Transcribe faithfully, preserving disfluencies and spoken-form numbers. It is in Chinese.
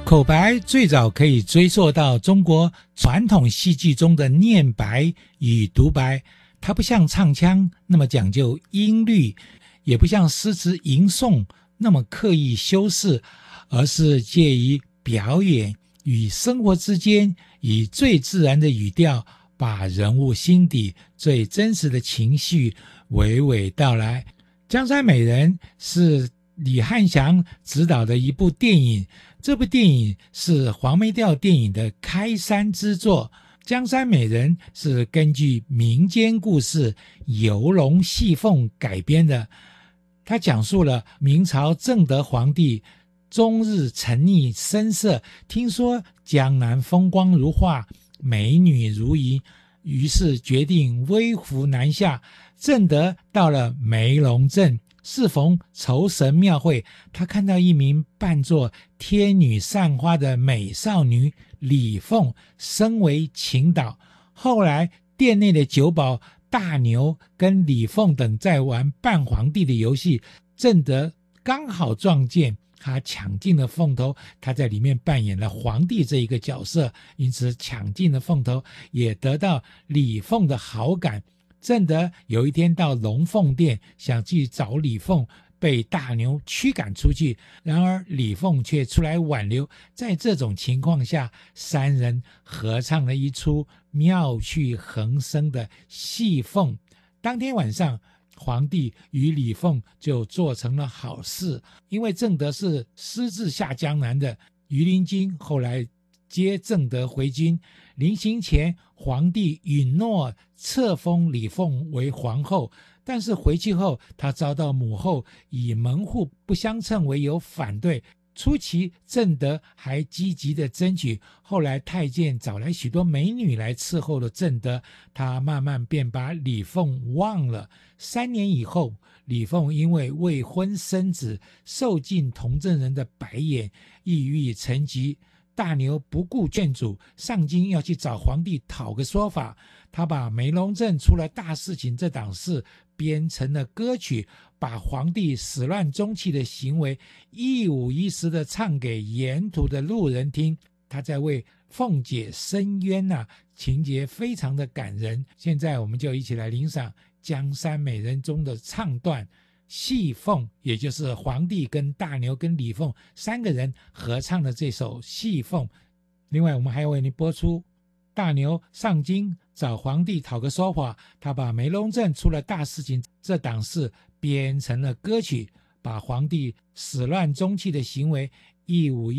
口白最早可以追溯到中国传统戏剧中的念白与读白，它不像唱腔那么讲究音律，也不像诗词吟诵那么刻意修饰，而是介于表演与生活之间，以最自然的语调把人物心底最真实的情绪娓娓道来。江山美人是李翰祥执导的一部电影，这部电影是黄梅调电影的开山之作。江山美人是根据民间故事游龙戏凤改编的，它讲述了明朝正德皇帝终日沉溺声色，听说江南风光如画，美女如云，于是决定微服南下。正德到了梅龙镇，适逢酬神庙会，他看到一名扮作天女散花的美少女李凤，深为倾倒。后来店内的酒保大牛跟李凤等在玩扮皇帝的游戏，正德刚好撞见他抢进了凤头，他在里面扮演了皇帝这一个角色，因此抢进了凤头，也得到李凤的好感。正德有一天到龙凤店想去找李凤，被大牛驱赶出去，然而李凤却出来挽留。在这种情况下，三人合唱了一出妙趣横生的戏凤。当天晚上，皇帝与李凤就做成了好事，因为正德是私自下江南的，于林军后来接正德回军，临行前皇帝允诺册封李凤为皇后，但是回去后他遭到母后以门户不相称为由反对。初期正德还积极的争取，后来太监找来许多美女来伺候了正德，他慢慢便把李凤忘了。三年以后，李凤因为未婚生子，受尽同镇人的白眼，抑郁成疾。大牛不顾劝阻，上京要去找皇帝讨个说法。他把梅龙镇出了大事情这档事编成了歌曲，把皇帝始乱终弃的行为一五一十的唱给沿途的路人听。他在为凤姐申冤啊，情节非常的感人。现在我们就一起来欣赏《江山美人》中的唱段戏凤，也就是皇帝跟大牛跟李凤三个人合唱的这首戏凤。另外我们还要为您播出大牛上京找皇帝讨个说法，他把梅龙镇出了大事情这档事编成了歌曲，把皇帝始乱终弃的行为一五一